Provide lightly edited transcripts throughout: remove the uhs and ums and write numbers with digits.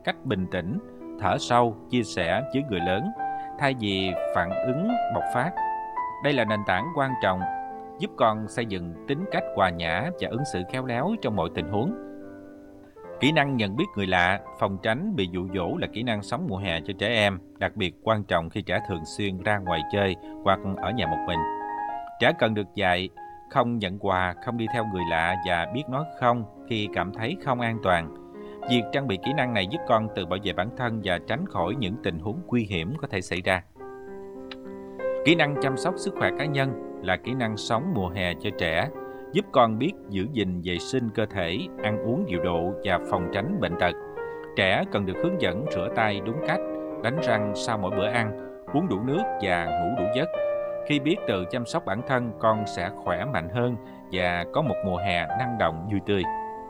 cách bình tĩnh, thở sâu, chia sẻ với người lớn, thay vì phản ứng bộc phát. Đây là nền tảng quan trọng giúp con xây dựng tính cách hòa nhã và ứng xử khéo léo trong mọi tình huống. Kỹ năng nhận biết người lạ, phòng tránh bị dụ dỗ là kỹ năng sống mùa hè cho trẻ em, đặc biệt quan trọng khi trẻ thường xuyên ra ngoài chơi hoặc ở nhà một mình. Trẻ cần được dạy không nhận quà, không đi theo người lạ và biết nói không khi cảm thấy không an toàn. Việc trang bị kỹ năng này giúp con tự bảo vệ bản thân và tránh khỏi những tình huống nguy hiểm có thể xảy ra. Kỹ năng chăm sóc sức khỏe cá nhân là kỹ năng sống mùa hè cho trẻ, giúp con biết giữ gìn vệ sinh cơ thể, ăn uống điều độ và phòng tránh bệnh tật. Trẻ cần được hướng dẫn rửa tay đúng cách, đánh răng sau mỗi bữa ăn, uống đủ nước và ngủ đủ giấc. Khi biết tự chăm sóc bản thân, con sẽ khỏe mạnh hơn và có một mùa hè năng động vui tươi.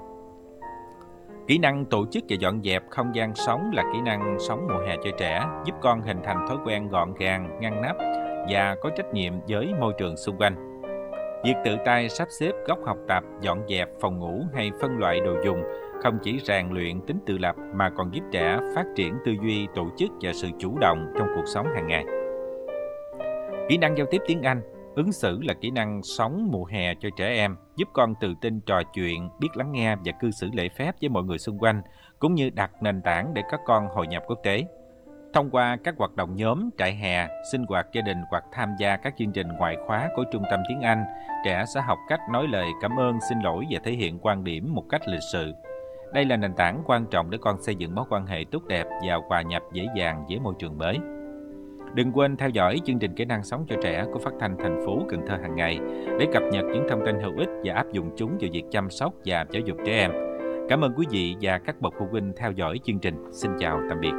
Kỹ năng tổ chức và dọn dẹp không gian sống là kỹ năng sống mùa hè cho trẻ, giúp con hình thành thói quen gọn gàng, ngăn nắp và có trách nhiệm với môi trường xung quanh. Việc tự tay sắp xếp góc học tập, dọn dẹp phòng ngủ hay phân loại đồ dùng không chỉ rèn luyện tính tự lập mà còn giúp trẻ phát triển tư duy, tổ chức và sự chủ động trong cuộc sống hàng ngày. Kỹ năng giao tiếp tiếng Anh, ứng xử là kỹ năng sống mùa hè cho trẻ em, giúp con tự tin trò chuyện, biết lắng nghe và cư xử lễ phép với mọi người xung quanh, cũng như đặt nền tảng để các con hội nhập quốc tế. Thông qua các hoạt động nhóm, trại hè, sinh hoạt gia đình hoặc tham gia các chương trình ngoại khóa của Trung tâm Tiếng Anh, trẻ sẽ học cách nói lời cảm ơn, xin lỗi và thể hiện quan điểm một cách lịch sự. Đây là nền tảng quan trọng để con xây dựng mối quan hệ tốt đẹp và hòa nhập dễ dàng với môi trường mới. Đừng quên theo dõi chương trình Kỹ năng sống cho trẻ của Phát thanh thành phố Cần Thơ hàng ngày để cập nhật những thông tin hữu ích và áp dụng chúng vào việc chăm sóc và giáo dục trẻ em. Cảm ơn quý vị và các bậc phụ huynh theo dõi chương trình. Xin chào tạm biệt.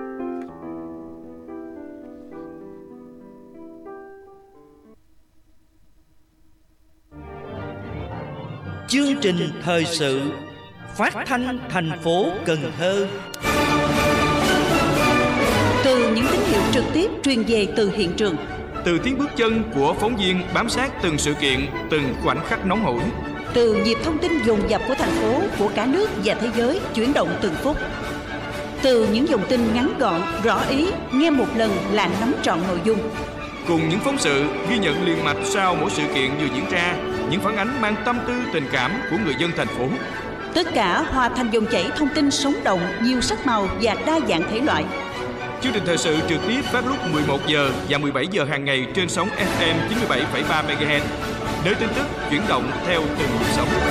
Chương trình thời sự Phát thanh thành phố Cần Thơ. Từ những tín hiệu trực tiếp truyền về từ hiện trường, từ tiếng bước chân của phóng viên bám sát từng sự kiện, từng khoảnh khắc nóng hổi, từ nhịp thông tin dồn dập của thành phố, của cả nước và thế giới chuyển động từng phút, từ những dòng tin ngắn gọn, rõ ý, nghe một lần là nắm trọn nội dung. Cùng những phóng sự ghi nhận liền mạch sau mỗi sự kiện vừa diễn ra, những phản ánh mang tâm tư tình cảm của người dân thành phố. Tất cả hòa thành dòng chảy thông tin sống động, nhiều sắc màu và đa dạng thể loại. Chương trình thời sự trực tiếp phát lúc 11 giờ và 17 giờ hàng ngày trên sóng FM 97,3 MHz. Nơi tin tức chuyển động theo từng nhịp sống.